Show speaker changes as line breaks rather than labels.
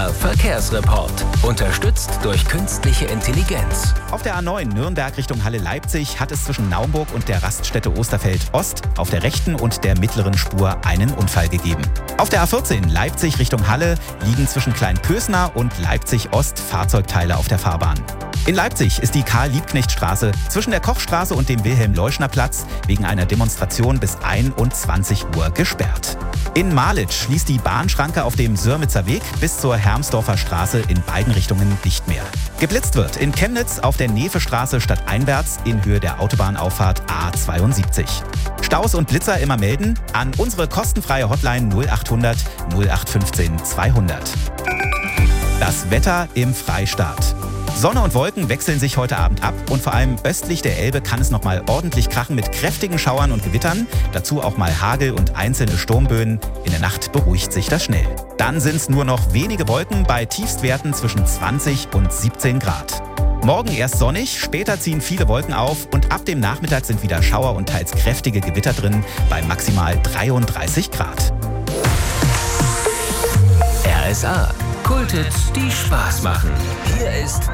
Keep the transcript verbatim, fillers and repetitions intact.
Der Verkehrsreport. Unterstützt durch künstliche Intelligenz.
Auf der A neun Nürnberg Richtung Halle-Leipzig hat es zwischen Naumburg und der Raststätte Osterfeld-Ost auf der rechten und der mittleren Spur einen Unfall gegeben. Auf der A vierzehn Leipzig Richtung Halle liegen zwischen Kleinpösner und Leipzig-Ost Fahrzeugteile auf der Fahrbahn. In Leipzig ist die Karl-Liebknecht-Straße zwischen der Kochstraße und dem Wilhelm-Leuschner-Platz wegen einer Demonstration bis einundzwanzig Uhr gesperrt. In Malitsch schließt die Bahnschranke auf dem Sörmitzer Weg bis zur Hermsdorfer Straße in beiden Richtungen nicht mehr. Geblitzt wird in Chemnitz auf der Nefestraße stadteinwärts in Höhe der Autobahnauffahrt A zweiundsiebzig. Staus und Blitzer immer melden an unsere kostenfreie Hotline null achthundert null acht fünfzehn zweihundert. Das Wetter im Freistaat. Sonne und Wolken wechseln sich heute Abend ab und vor allem östlich der Elbe kann es nochmal ordentlich krachen mit kräftigen Schauern und Gewittern. Dazu auch mal Hagel und einzelne Sturmböen. In der Nacht beruhigt sich das schnell. Dann sind es nur noch wenige Wolken bei Tiefstwerten zwischen zwanzig und siebzehn Grad. Morgen erst sonnig, später ziehen viele Wolken auf und ab dem Nachmittag sind wieder Schauer und teils kräftige Gewitter drin bei maximal dreiunddreißig Grad.
R S A. Kulthits, die Spaß machen. Hier ist